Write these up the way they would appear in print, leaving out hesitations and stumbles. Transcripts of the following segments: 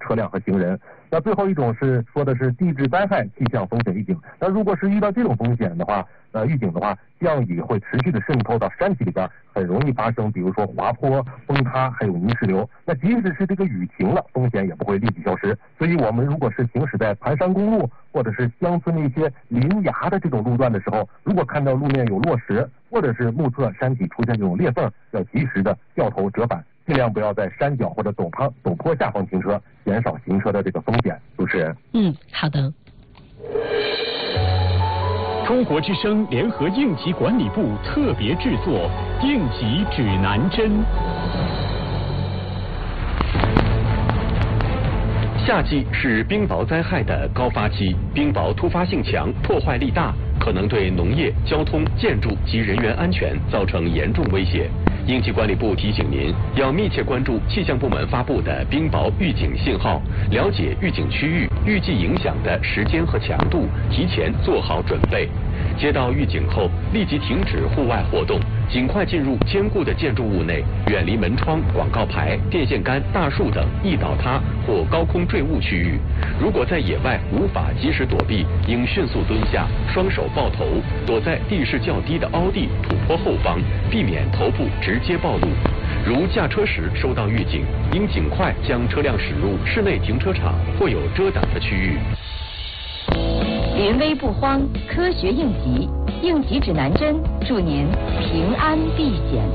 车辆和行人。那最后一种是说的是地质灾害气象风险预警。那如果是遇到这种风险的话，预警的话，降雨会持续的渗透到山体里边，很容易发生比如说滑坡、崩塌，还有泥石流。那即使是这个雨停了，风险也不会立即消失。所以我们如果是行驶在盘山公路或者是乡村的一些林崖的这种路段的时候，如果看到路面有落石，或者是目测山体出现这种裂缝，要及时的掉头折返，尽量不要在山脚或者陡坡下方停车，减少行车的这个风险。主持人， 好的。 中国之声联合应急管理部特别制作《应急指南针》。 夏季是冰雹灾害的高发期，冰雹突发性强，破坏力大，可能对农业、交通、建筑及人员安全造成严重威胁。应急管理部提醒您，要密切关注气象部门发布的冰雹预警信号，了解预警区域、预计影响的时间和强度，提前做好准备。接到预警后，立即停止户外活动，尽快进入坚固的建筑物内，远离门窗、广告牌、电线杆、大树等易倒塌或高空坠物区域。如果在野外无法及时躲避，应迅速蹲下，双手抱头，躲在地势较低的凹地、土坡后方，避免头部直接暴露。如驾车时收到预警，应尽快将车辆驶入室内停车场或有遮挡的区域。 临危不慌，科学应急，应急指南针，祝您平安避险。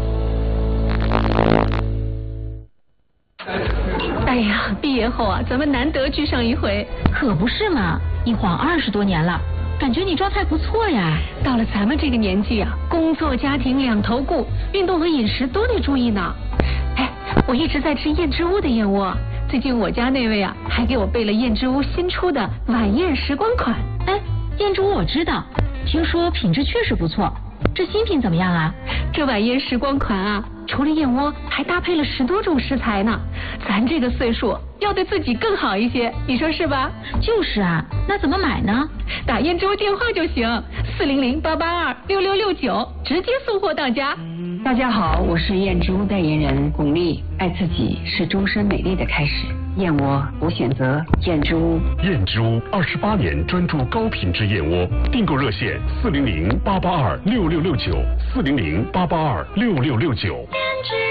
哎呀，毕业后啊，咱们难得聚上一回。 可不是嘛，一晃20多年了，感觉你状态不错呀。 到了咱们这个年纪啊，工作家庭两头顾，运动和饮食都得注意呢。哎，我一直在吃燕之屋的燕窝，最近我家那位啊，还给我备了燕之屋新出的晚宴时光款。 哎，燕之屋我知道，听说品质确实不错。这新品怎么样啊？ 这晚宴时光款啊，除了燕窝，还搭配了10多种食材呢。咱这个岁数要对自己更好一些，你说是吧？ 就是啊，那怎么买呢？ 打燕之屋电话就行，400-882-6669，直接送货到家。 大家好，我是燕之屋代言人巩俐。爱自己是终身美丽的开始，燕窝我选择燕之屋。 燕之屋28年专注高品质燕窝，订购热线400-882-6669，400-882-6669。